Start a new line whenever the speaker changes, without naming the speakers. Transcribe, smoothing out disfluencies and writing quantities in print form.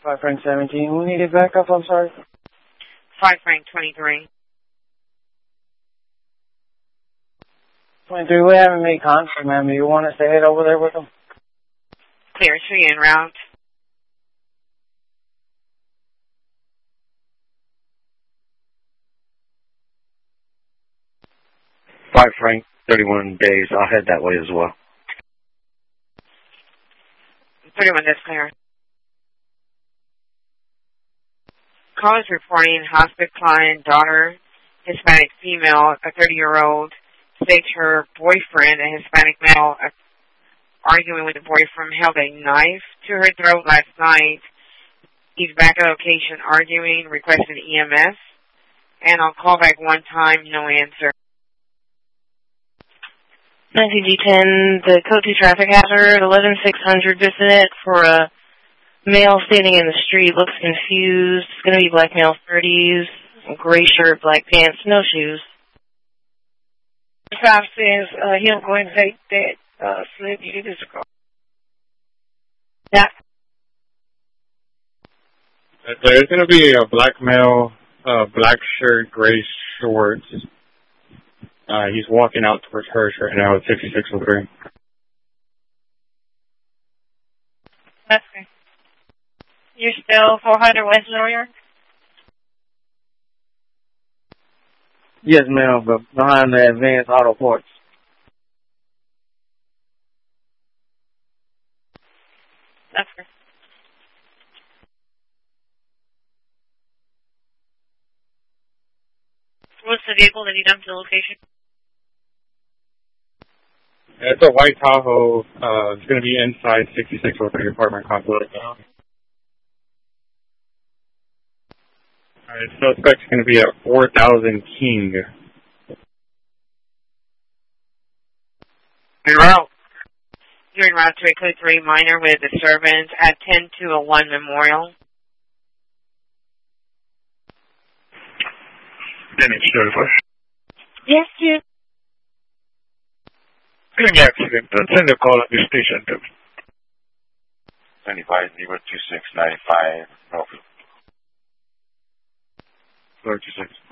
5 Frank 17. Who needed backup? I'm sorry.
5 Frank 23.
23, we haven't made contact, ma'am. Do you want us to head over there with them?
Clear, show you en route.
5 Frank 31 days. I'll head that way as well.
31, that's clear. Call is reporting hospice client, daughter, Hispanic female, a 30-year-old, states her boyfriend, a Hispanic male, arguing with the boyfriend, held a knife to her throat last night. He's back at location arguing, requesting EMS, and I'll call back one time, no answer.
19G10, the code 2 traffic hazard, 11600 visit for a male standing in the street, looks confused. It's going to be black male, 30s, gray shirt, black pants, no shoes.
Staff says he'll go and take that slip you described.
Yeah.
There's going to be a black male, black shirt, gray shorts. He's walking out towards Hirsch right now at 6603.
That's okay. You're still 400 West New York?
Yes, ma'am, but behind the Advanced Auto Parts.
That's okay. What's the vehicle that you dumped to the location?
It's a white Tahoe. It's going to be inside 6603 apartment complex. Alright, suspect's going to be at 4000 King.
En route. You're en route to a code 3 minor with a disturbance at 10201 Memorial.
Dennis, 35.
Yes, you.
Any accident, send a call at the station to me.
25, 02695, Norfolk.
36.